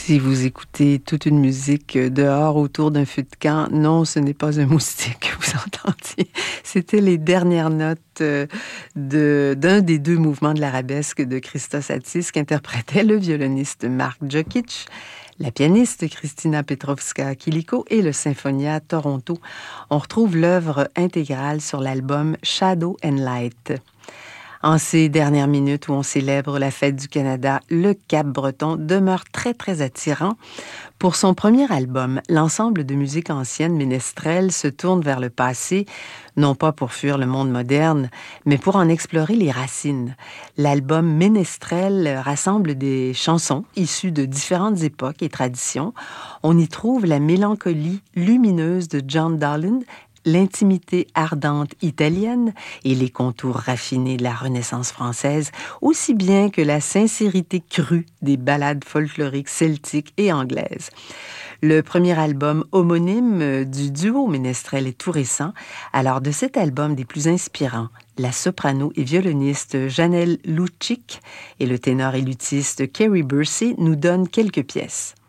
Si vous écoutez toute une musique dehors autour d'un feu de camp, non, ce n'est pas un moustique que vous entendiez. C'était les dernières notes d'un des deux mouvements de l'arabesque de Christos Attis qu'interprétait le violoniste Mark Jokic, la pianiste Kristina Petrovska-Kiliko et le Sinfonia Toronto. On retrouve l'œuvre intégrale sur l'album Shadow and Light. En ces dernières minutes où on célèbre la fête du Canada, le Cap-Breton demeure très, très attirant. Pour son premier album, l'ensemble de musique ancienne ménestrelle se tourne vers le passé, non pas pour fuir le monde moderne, mais pour en explorer les racines. L'album Ménestrel rassemble des chansons issues de différentes époques et traditions. On y trouve la mélancolie lumineuse de John Donne, l'intimité ardente italienne et les contours raffinés de la Renaissance française, aussi bien que la sincérité crue des ballades folkloriques celtiques et anglaises. Le premier album homonyme du duo ménestrel est tout récent. Alors, de cet album des plus inspirants, la soprano et violoniste Janelle Lucic et le ténor et luthiste Kerry Bursey nous donnent quelques pièces.